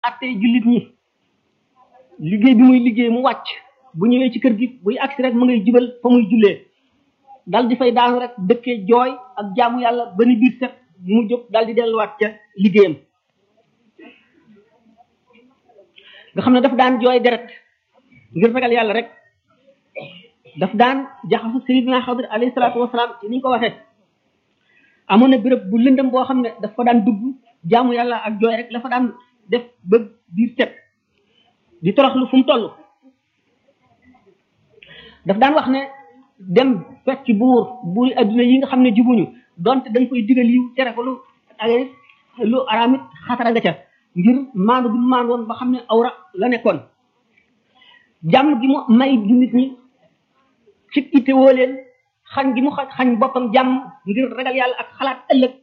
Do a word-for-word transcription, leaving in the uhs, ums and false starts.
atte jullit ñi liggéey bi muy liggéey mu wàcc bu ñëwee ci kër gi buy agsi rek mu ngay jubal fa muy jullee dal di fay daanu rek dëkkee jooy ak jaamu yàlla ba ni biir set mu jóg dal di delluwaat ca liggéeyam nga xam ne daf daan jooy deret ngir ragal yàlla rek daf daan jaxasu Sayyidina Xadir alayhi salaatu wasalaam ci ni ñu ko waxee amoon na béréb bu lëndëm boo xam ne daf fa daan dugg jaamu yàlla ak jooy rek la fa daan def ba biir set di toroxlu fu mu toll daf daan wax ne dem fekk ci buur buuri adduna yi nga xam ne jubuñu donte dañ koy digal yiw tere ko lu ak lu araamit xatara nga ca ngir maandu bi mu maandu woon ba xam ne awra la nekkoon jàmm gi mu may jullit ñi ci itte woo leen xañ gi mu xañ boppam jàmm ngir ragal yàlla ak xalaat ëllëg